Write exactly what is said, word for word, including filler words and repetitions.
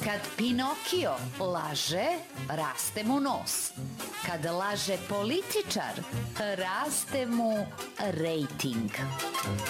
Kad Pinokio laže, raste mu nos. Kad laže političar, raste mu rejting.